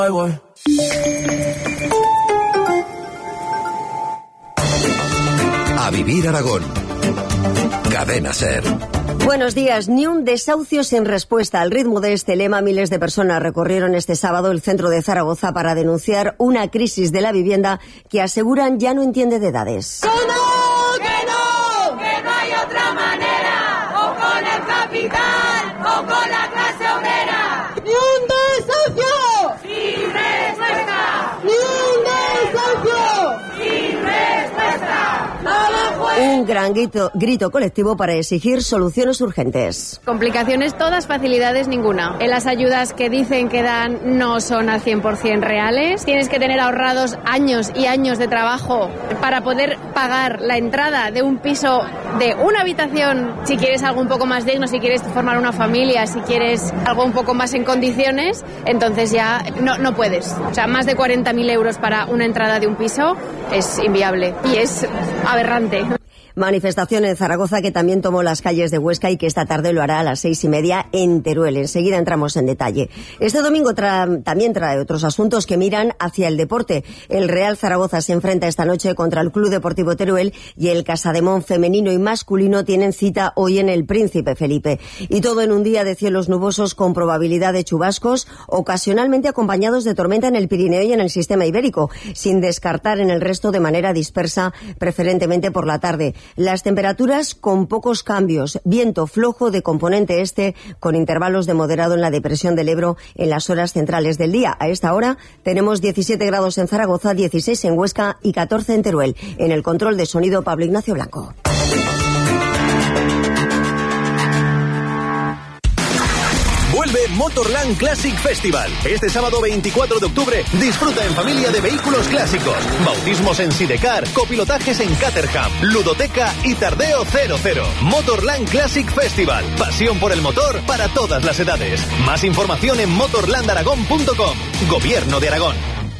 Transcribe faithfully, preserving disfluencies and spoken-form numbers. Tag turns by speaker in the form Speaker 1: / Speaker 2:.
Speaker 1: A vivir Aragón. Cadena SER.
Speaker 2: Buenos días. Ni un desahucio sin respuesta. Al ritmo de este lema, miles de personas recorrieron este sábado el centro de Zaragoza para denunciar una crisis de la vivienda que aseguran ya no entiende de edades.
Speaker 3: ¡Que no! ¡Que no! ¡Que no hay otra manera! ¡O con el capital o con la clase obrera! ¡Ni un desahucio! ¡Sin respuesta! ¡Ni un desahucio! ¡Sin respuesta!
Speaker 2: Un gran grito, grito colectivo para exigir soluciones urgentes.
Speaker 4: Complicaciones todas, facilidades ninguna. En las ayudas que dicen que dan no son al cien por ciento reales. Tienes que tener ahorrados años y años de trabajo para poder pagar la entrada de un piso de una habitación, si quieres algo un poco más digno, si quieres formar una familia, si quieres algo un poco más en condiciones, entonces ya no, no puedes. O sea, más de cuarenta mil euros para una entrada de un piso es inviable y es aberrante.
Speaker 2: Manifestación en Zaragoza que también tomó las calles de Huesca y que esta tarde lo hará a las seis y media en Teruel. Enseguida entramos en detalle. Este domingo tra- también trae otros asuntos que miran hacia el deporte. El Real Zaragoza se enfrenta esta noche contra el Club Deportivo Teruel y el Casademón femenino y masculino tienen cita hoy en el Príncipe Felipe. Y todo en un día de cielos nubosos con probabilidad de chubascos, ocasionalmente acompañados de tormenta en el Pirineo y en el sistema ibérico, sin descartar en el resto de manera dispersa, preferentemente por la tarde. Las temperaturas con pocos cambios, viento flojo de componente este con intervalos de moderado en la depresión del Ebro en las horas centrales del día. A esta hora tenemos diecisiete grados en Zaragoza, dieciséis en Huesca y catorce en Teruel. En el control de sonido, Pablo Ignacio Blanco.
Speaker 5: Vuelve Motorland Classic Festival. Este sábado veinticuatro de octubre disfruta en familia de vehículos clásicos, bautismos en Sidecar, copilotajes en Caterham, ludoteca y tardeo cero cero. Motorland Classic Festival. Pasión por el motor para todas las edades. Más información en motorland aragón punto com. Gobierno de Aragón.